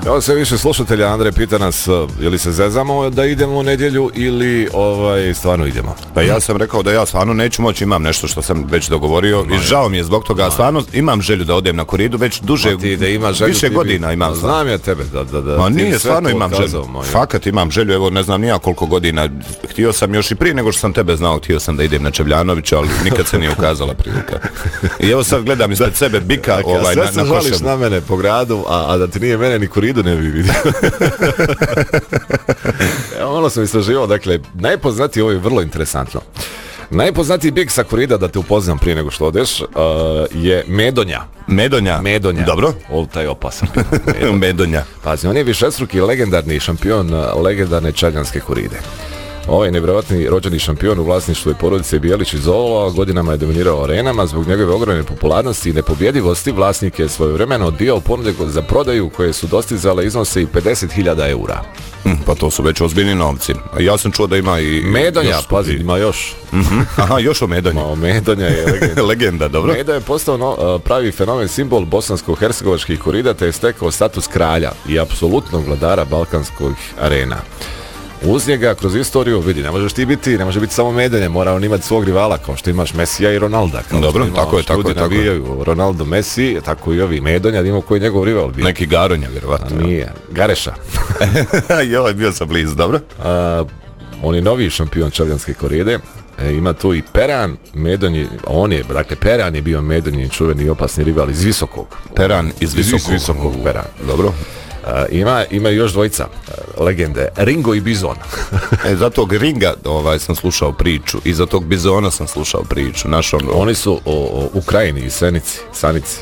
Evo sve više slušatelja, Andrej pita nas je li se zezamo da idemo u nedjelju ili stvarno idemo. Pa ja sam rekao da ja stvarno neću moći, imam nešto što sam već dogovorio i žao mi je zbog toga, stvarno imam želju da odem na koridu već duže, više godina imam. Znam ja tebe da ma nije, stvarno imam želju, fakat imam želju, evo ne znam nija koliko godina, htio sam još i prije nego što sam tebe znao, htio sam da idem na Čevljanovića, ali nikad se nije ukazala prilika. I evo sad gledam ispred sebe bika na Koševu. Sve se žališ na mene po gradu, a da ti nije mene ni koridu ne bi vidio. Evo malo sam istraživao, dakle, najpoznatiji, ovo je vrlo interesantno. Najpoznatiji bik sa korida, da te upoznam prije nego što odeš, je Medonja. Medonja. Dobro. Ovo taj opasan. Medonja. Pazi, on je višestruki legendarni šampion legendarne čagljanske koride. Ovaj nevjerojatni rođeni šampion u vlasništvu je porodice Bijelić iz Olola, godinama je dominirao arenama, zbog njegove ogromne popularnosti i nepobjedivosti vlasnik je svojevremeno odbijao ponude za prodaju koje su dostizale iznose i 50.000 eura. Pa to su već ozbiljni novci. Ja sam čuo da ima i... Medonja, pazi, ima još. Aha, još o Medonji. Medonja je legenda. Legenda, dobro. Medo je postao pravi fenomen, simbol bosansko-hercegovačkih korida, te je stekao status kralja i apsolutnog vladara balkanskih arena. Uz njega kroz istoriju, vidi, ne može biti samo Medonja, mora on imati svog rivala, kao što imaš Mesija i Ronalda. Dobro, tako je. Ronaldo, Messi, tako i ovi Medonja, da imamo koji je njegov rival bio. Neki Garonja, vjerovatno. Nije, Gareša. Jo, bio sam blizu, dobro. On je novi šampion čagljanske koride. Ima tu i Peran, Medonji, Peran je bio Medonji čuveni i opasni rival iz Visokog. Peran iz Visokog. Peran. Dobro. Ima još dvojica legende, Ringo i Bizon. Za tog Ringa sam slušao priču i za tog Bizona sam slušao priču. Oni su u Krajini i Sanici.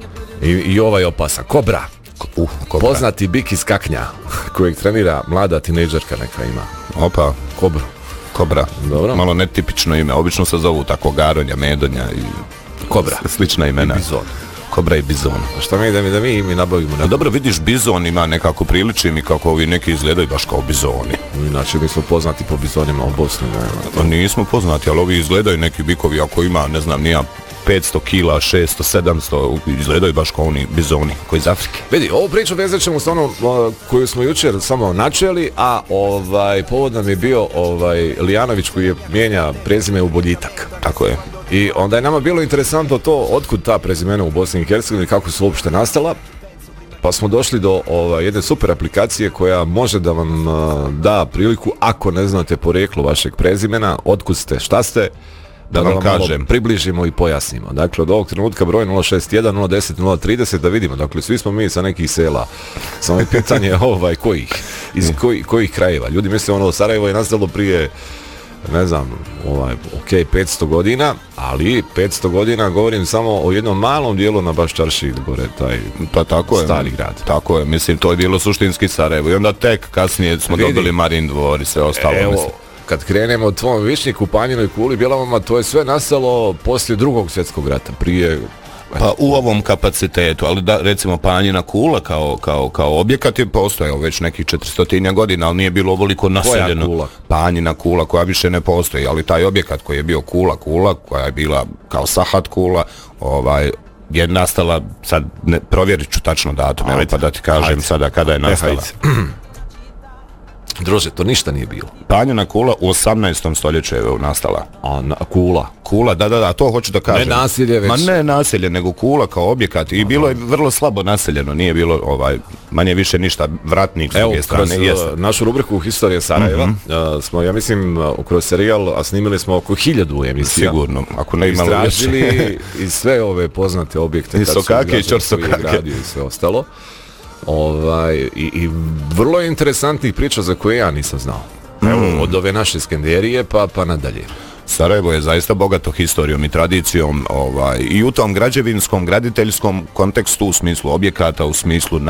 I ovaj opasan, Kobra. Poznati bik iz Kaknja, kojeg trenira mlada tinejdžerka, neka ima. Opa, Kobra. Dobro. Malo netipično ime, obično se zovu tako Garonja, Medonja i Kobra. Slična imena. I Bizon. Kobra i Bizon. Šta mi da mi nabavimo? No, dobro, vidiš, Bizon ima nekako priliči mi kako ovi neki izgledaju baš kao bizoni. Znači, mi smo poznati po bizonima u Bosni. Pa nismo poznati, ali ovi izgledaju neki bikovi, ako ima, ne znam, nija 500 kila, 600, 700, izgledaju baš kao oni bizoni koji iz Afrike. Vidi, ovu priču vezat ćemo s ono koju smo jučer samo načeli, a povod nam je bio Lijanović koji je mijenja prezime u Boljitak. Tako je. I onda je nama bilo interesantno to otkud ta prezimena u Bosni i Hercegovini, kako su uopšte nastala. Pa smo došli do jedne super aplikacije koja može da vam da priliku, ako ne znate porijeklo vašeg prezimena, otkud ste, šta ste, da vam kažem, približimo i pojasnimo. Dakle, od ovog trenutka broj 061 010 030 da vidimo. Dakle, svi smo mi sa nekih sela. Samo je pitanje kojih, iz kojih krajeva. Ljudi misle Sarajevo je nastalo prije, ne znam, 500 godina, ali 500 godina govorim samo o jednom malom dijelu na Baščarši, gore taj stari grad. Tako je, mislim, to je bilo suštinski Sarajevo. I onda tek kasnije smo dobili Marin Dvor i sve ostalo. Evo, kad krenemo od tvom Višnjiku, Panjinoj Kuli, Bjelavama, to je sve nastalo poslije Drugog svjetskog rata, prije... Pa u ovom kapacitetu, ali da, recimo Panjina Kula kao objekat je postojao već nekih 400 godina, ali nije bilo ovoliko naseljeno. Koja Kula? Panjina Kula koja više ne postoji, ali taj objekat koji je bio Kula koja je bila kao Sahat Kula, je nastala, sad provjerit ću tačno datum, pa da ti kažem sada kada je nastala. Druže, to ništa nije bilo. Panjina Kula u 18. stoljeću je nastala. Kula, da, to hoću da kažem. Ne naselje već. Ma ne naselje, nego Kula kao objekat. I bilo je vrlo slabo naseljeno, nije bilo manje više ništa, vratnik s druge strane. Evo, kroz našu rubriku Historija Sarajeva smo, ja mislim, kroz serijal, a snimili smo oko 1000 emisija. Sigurno, ako ne imalo istražili i sve ove poznate objekte. I Sokake i Ćorsokake. I sve ostalo. I vrlo je interesantnih priča za koje ja nisam znao. Evo, od ove naše Skenderije pa nadalje. Sarajevo je zaista bogato historijom i tradicijom i u tom građevinskom, graditeljskom kontekstu, u smislu objekata, u smislu